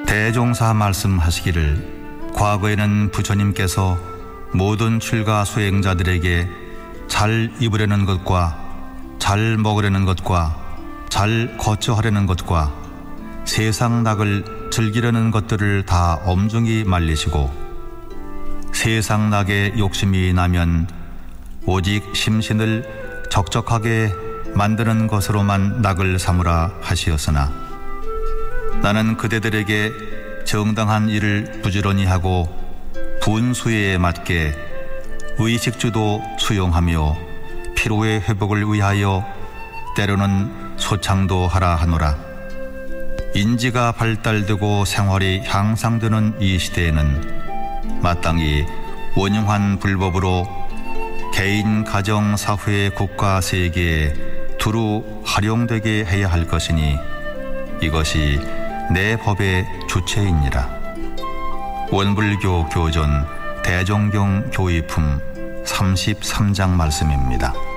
대종사 말씀하시기를 과거에는 부처님께서 모든 출가 수행자들에게 잘 입으려는 것과 잘 먹으려는 것과 잘 거처하려는 것과 세상 낙을 즐기려는 것들을 다 엄중히 말리시고 세상 낙에 욕심이 나면 오직 심신을 적적하게 만드는 것으로만 낙을 삼으라 하시었으나 나는 그대들에게 정당한 일을 부지런히 하고 분수에 맞게 의식주도 수용하며 피로의 회복을 위하여 때로는 소창도 하라 하노라. 인지가 발달되고 생활이 향상되는 이 시대에는 마땅히 원흉한 불법으로 개인, 가정, 사회, 국가, 세계에 두루 활용되게 해야 할 것이니 이것이 내 법의 주체이니라. 원불교 교전 대종경 교의품 33장 말씀입니다.